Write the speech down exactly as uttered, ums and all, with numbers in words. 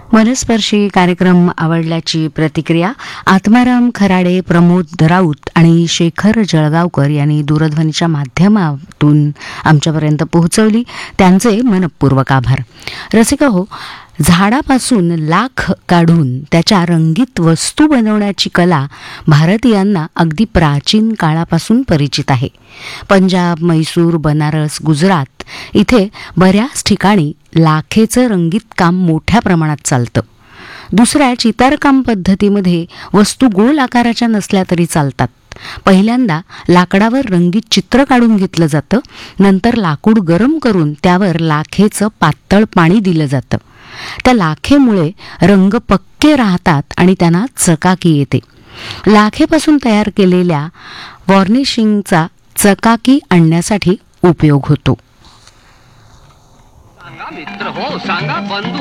मनस्पर्शी कार्यक्रम आवडल्याची प्रतिक्रिया आत्माराम खराडे, प्रमोद राऊत आणि शेखर जळगावकर यांनी दूरध्वनीच्या माध्यमातून आमच्यापर्यंत पोहोचवली. त्यांचे मनपूर्वक आभार. रसिका हो, झाडापासून लाख काढून त्याच्या रंगीत वस्तू बनवण्याची कला भारतीयांना अगदी प्राचीन काळापासून परिचित आहे. पंजाब, मैसूर, बनारस, गुजरात इथे बऱ्याच ठिकाणी लाखेचं रंगीत काम मोठ्या प्रमाणात चालतं. दुसऱ्या चितारकाम पद्धतीमध्ये वस्तू गोल आकाराच्या नसल्या तरी चालतात. पहिल्यांदा लाकडावर रंगीत चित्र काढून घेतलं जातं. नंतर लाकूड गरम करून त्यावर लाखेचं पातळ पाणी दिलं जातं. त्या लाखेमुळे रंग पक्के राहतात आणि त्यांना चकाकी येते. लाखेपासून तयार केलेल्या वॉर्निशिंगचा चकाकी आणण्यासाठी उपयोग होतो. सांगा मित्र हो, सांगा बंधू